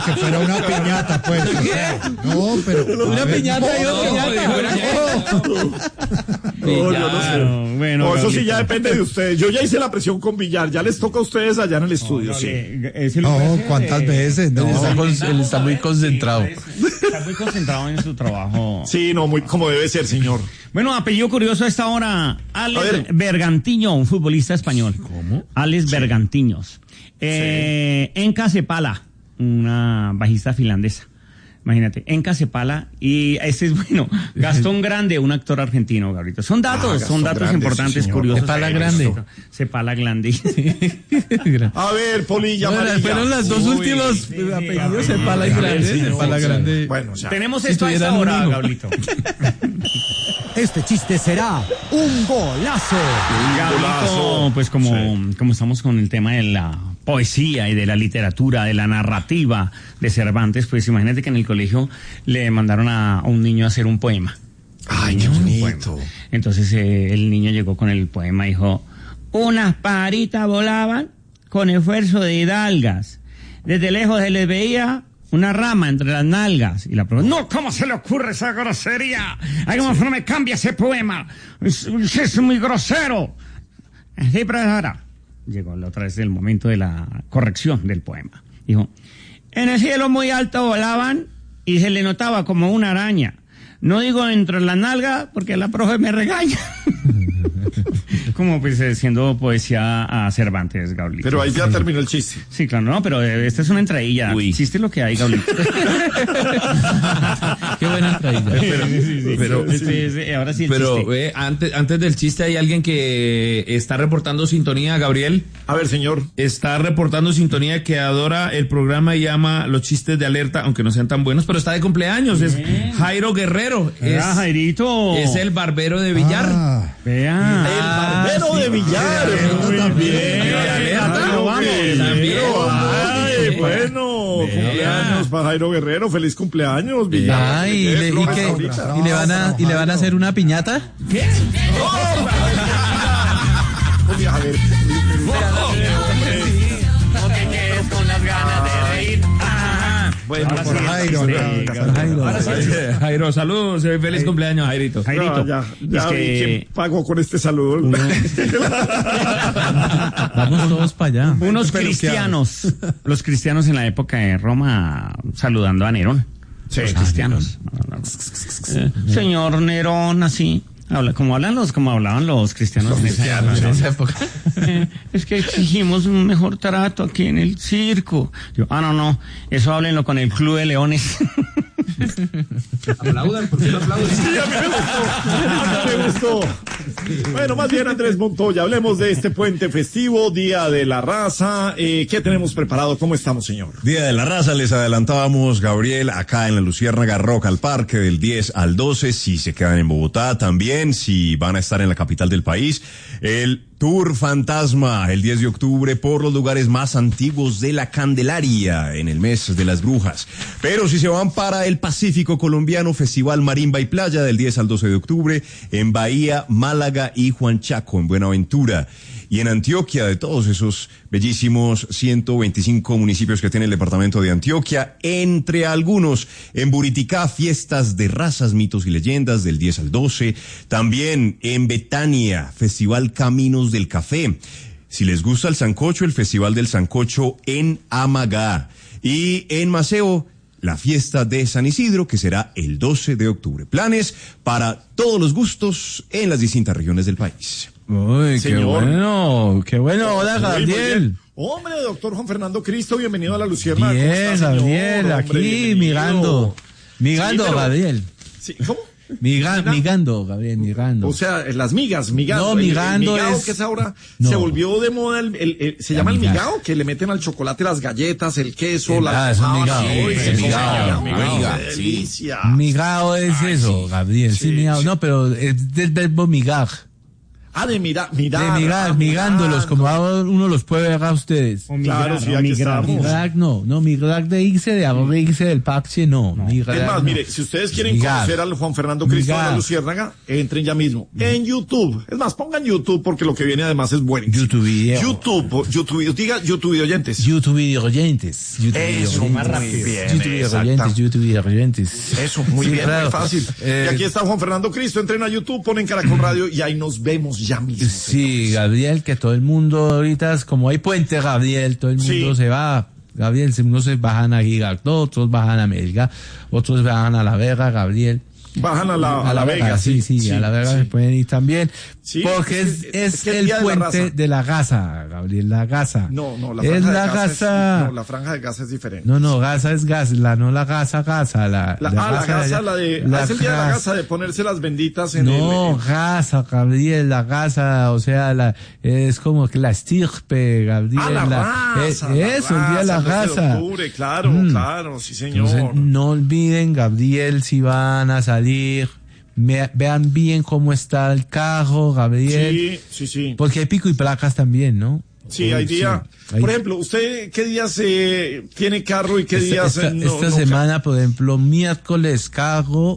que fuera una piñata, pues. No, pero... Una piñata y una piñata. No, yo no sé. Bueno, No, eso sí ya depende de ustedes. Yo ya hice la presión con Villar, ya les toca a ustedes allá en el estudio, sí. No, ¿cuántas veces? No. Él está muy concentrado. Está muy concentrado en su trabajo. Sí, no, muy como debe ser, señor. Bueno, apellido curioso a esta hora, Alex Bergantiño, un futbolista español. ¿Cómo? Alex Bergantiños. Enka Cepala, una bajista finlandesa. Imagínate, Enka Cepala, y este es bueno, Gastón Grande, un actor argentino, Gabriel. Son datos Grande, importantes, sí, señor. curiosos. Cepala Grande. Cepala Grande. A ver, Polilla, Bueno, María. fueron las dos últimos apellidos, Cepala y Grande. Cepala Grande. Bueno, o sea, Tenemos Si esto a esta tuvieran un hora, hijo. Gabrielito. Este chiste será un golazo. Gabrielito, pues como estamos con el tema de la poesía y de la literatura, de la narrativa de Cervantes, pues imagínate que en el colegio le mandaron a un niño a hacer un poema. ay, qué bonito. Entonces el niño llegó con el poema y dijo: unas pajaritas volaban con esfuerzo de hidalgas. Desde lejos se les veía una rama entre las nalgas. Y la profesora: no, ¿cómo se le ocurre esa grosería? Alguna forma me cambia ese poema. Es muy grosero. Sí, profesora. Llegó la otra vez el momento de la corrección del poema. Dijo: en el cielo muy alto volaban y se le notaba como una araña. No digo entre la nalga porque la profe me regaña. Como pues siendo poesía a Cervantes, Gaulito. Pero ahí ya terminó el chiste. Sí, claro, no, pero esta es una entradilla. Uy. Chiste lo que hay, Gaulito. Qué buena entradilla. Pero ahora sí el Pero chiste. antes del chiste hay alguien que está reportando sintonía, Gabriel. A ver, señor. Está reportando sintonía, que adora el programa y ama los chistes de alerta, aunque no sean tan buenos, pero está de cumpleaños. Es Jairo Guerrero. Ah, Jairito. Es el barbero de Villar. Ah, Vea. El barbero de Villar. Muy bien. Jairo, vamos. También. Ay, bueno. Cumpleaños para Jairo Guerrero. Feliz cumpleaños, Villar. Ay, ¿y le van a hacer una piñata? Oye, a ver. No te quedes con las ganas de reír. Bueno, Ahora por sí, Jairo, Gabriel. Jairo, saludos. Feliz cumpleaños, Jairito. Jairito. Ya es vi quién que pagó con este saludo. Vamos todos para allá. unos cristianos, los cristianos en la época de Roma saludando a Nerón. Los cristianos. Señor Nerón, así. Como hablaban los cristianos en esa época. Es que exigimos un mejor trato aquí en el circo. Yo, no, eso háblenlo con el Club de Leones. Aplaudan, ¿por qué no aplauden? Sí, a mí me gustó. Bueno, más bien, Andrés Montoya, hablemos de este puente festivo, Día de la Raza. ¿Qué tenemos preparado? ¿Cómo estamos, señor? Día de la Raza, les adelantábamos, Gabriel, acá en la Luciérnaga Rock al Parque del 10 al 12, si se quedan en Bogotá también, si van a estar en la capital del país. El Tour Fantasma, el 10 de octubre, por los lugares más antiguos de la Candelaria, en el mes de las brujas. Pero si se van para el Pacífico colombiano, Festival Marimba y Playa, del 10 al 12 de octubre, en Bahía, Málaga y Juanchaco, en Buenaventura. Y en Antioquia, de todos esos bellísimos 125 municipios que tiene el departamento de Antioquia, entre algunos, en Buriticá, fiestas de razas, mitos y leyendas, del 10 al 12. También en Betania, Festival Caminos del Café. Si les gusta el sancocho, el Festival del Sancocho en Amagá. Y en Maceo, la fiesta de San Isidro, que será el 12 de octubre. Planes para todos los gustos en las distintas regiones del país. Uy, Señor. qué bueno. Hola, Muy Gabriel. bien. Hombre, doctor Juan Fernando Cristo, bienvenido a la Luciérnaga. Bien, ¿Cómo está, señor? Gabriel, Hombre, aquí bienvenido. migando, pero- Gabriel. Sí, ¿cómo? Migando, Gabriel, migando. O sea, las migas, migado. No, migando el migao es- que es ahora, No. se volvió de moda, se llama el miga. migao, que le meten al chocolate las galletas, el queso, la... Es un migao. sí, Es migao. migao, qué delicia. Migao es eso, Gabriel. Sí, migao. No, pero es del verbo migar. De mirar. Migándolos, como uno los puede ver a ustedes. Claro, sí, aquí estamos. Migrar no, migrar de irse, de irse del parche, no. Migrar, es más, no. mire, si ustedes quieren conocer al Juan Fernando Cristo de la Luciérnaga, entren ya mismo en YouTube. Es más, pongan YouTube porque lo que viene además es bueno. YouTube video. Diga YouTube video oyentes. YouTube video oyentes. Eso, más rápido. YouTube video oyentes. Eso, muy sí, bien, claro. muy fácil. Y aquí está Juan Fernando Cristo, entren a YouTube, ponen Caracol Radio y ahí nos vemos ya mismo. Sí, Gabriel, que todo el mundo ahorita, como hay puente, Gabriel, todo el mundo se va. Gabriel, unos se bajan a Girardot, otros bajan a Melga, otros bajan a La Vega, Gabriel. Bajan a la Vega, sí, a La Vega se pueden ir también, sí, porque es el puente de la Gaza, Gabriel, la Gaza. No, la es franja la de Gaza. No, la franja de Gaza es diferente. No, Gaza es Gaza, no la Gaza, la Gaza, es el día de la Gaza de ponerse las benditas en Gaza, Gabriel, la Gaza, o sea, es como que la estirpe, Gabriel. La raza. Eso, el día de la Gaza. De octubre, claro, sí señor. Entonces, no olviden, Gabriel, si van a salir, vean bien cómo está el carro, Gabriel. Sí. Porque hay pico y placas también, ¿no? Sí, hay día. Por ejemplo, ¿usted qué días tiene carro y qué días no? Esta semana, por ejemplo, miércoles carro,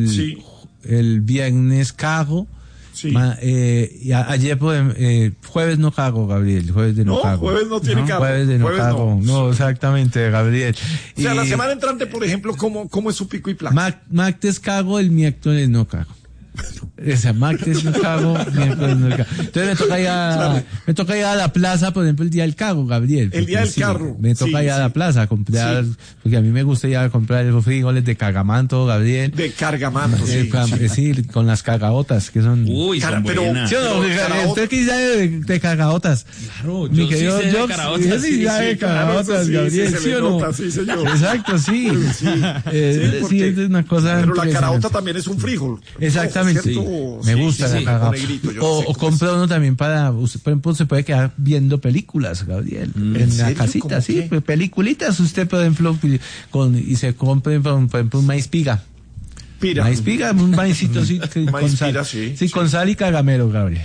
el viernes carro. Sí. Y ayer, jueves no cago, Gabriel. Jueves no cago. Jueves no tiene carro. Jueves de no cago. No, exactamente, Gabriel. O sea, la semana entrante, por ejemplo, ¿cómo es su pico y placa? Martes cago, el miércoles no cago. Esa martes no cago, miércoles no cago. Entonces me toca ir a la plaza, por ejemplo, el día del carro, Gabriel. El día del carro. Me toca ir a la plaza a comprar, porque a mí me gusta ir a comprar los frijoles de cargamanto, Gabriel. De cargamanto, sí, con las cagaotas, que son... Uy, son buenas. ¿Sí o no? ¿Usted qué sabe de cagaotas? Claro, yo sí sé de caraotas. Yo sí sé de cagaotas, Gabriel, ¿sí o no? Sí, señor. Exacto, sí. Sí, es una cosa... Pero la caraota también es un frijol. Exactamente. Sí. Me gusta la cagada. O compra uno también para, por ejemplo, se puede quedar viendo películas, Gabriel, en la casita, sí, peliculitas, usted por ejemplo, y se compra, por ejemplo, un maíz piga. Maíz piga, un maízito así, con sal. Sí, con sal y caramelo, Gabriel.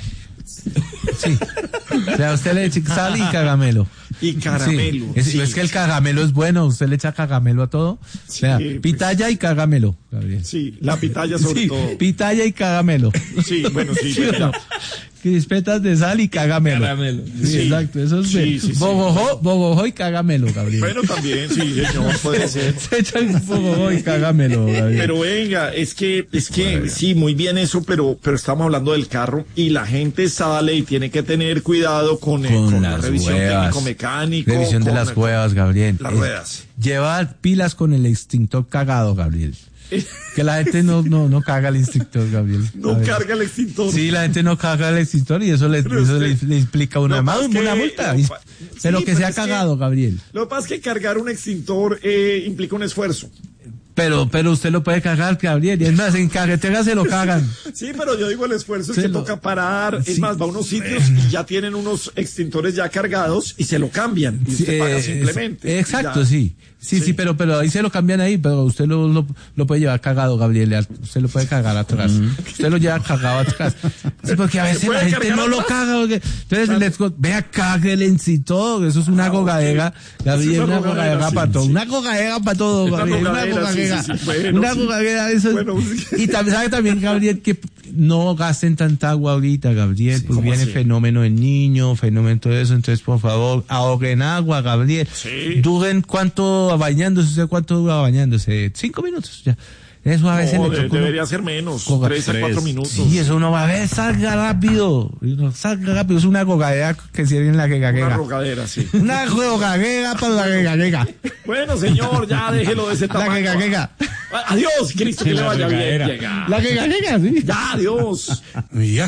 Sí. O sea, usted le echa sal y caramelo. Y caramelo. Sí, es que el caramelo es bueno, usted le echa caramelo a todo. O sea, pitaya y caramelo, Gabriel. Sí, la pitaya sobre todo. Pitaya y caramelo. Sí, bueno, sí. Crispetas de sal y cagamelo. Sí, exacto, eso es bogojó y cagamelo, Gabriel. Bueno, también, sí, señor, puede ser. Se echan bogojó y cagamelo, Gabriel. Pero venga, es que sí, muy bien eso, pero estamos hablando del carro y la gente sale y tiene que tener cuidado con la revisión técnico-mecánico. Revisión de las huevas, Gabriel. Las ruedas. Lleva pilas con el extintor cagado, Gabriel. Que la gente no caga el extintor, Gabriel. No carga el extintor. Sí, la gente no carga el extintor y eso le implica una multa. Pero que sea cagado, Gabriel. Lo que pasa es que cargar un extintor implica un esfuerzo. Pero usted lo puede cargar, Gabriel. Y es más, en carretera se lo cagan. Sí, pero yo digo el esfuerzo es que toca parar. Es más, va a unos sitios y ya tienen unos extintores ya cargados y se lo cambian. Y usted paga simplemente. Exacto, sí. Sí, pero ahí se lo cambian ahí, pero usted lo puede llevar cagado, Gabriel. Usted lo puede cagar atrás. Usted lo lleva cagado atrás. Sí, porque a veces la gente no lo caga. Entonces, vea, cague el extintor. Eso es una gogadera, Gabriel, una gogadera para todo. Una gogadera para todo, Gabriel. Una gogadera. Una gogadera, eso. Y sabe también, Gabriel, que no gasten tanta agua ahorita, Gabriel, porque viene fenómeno del niño, fenómeno todo eso. Entonces, por favor, ahorren agua, Gabriel. Duren cuánto bañándose, ¿usted cuánto dura bañándose? 5 minutos, ya. Eso a veces debería ser menos, 3 a 4 minutos. Sí, eso uno va a ver, salga rápido, es una gogadera que sirve en la regadera. Una rogadera, sí. Una rogadera para la regadera. Bueno, señor, ya déjelo de ese tamaño. La regadera. Adiós, Cristo, que le vaya bien. La regadera, sí. Ya, adiós. Y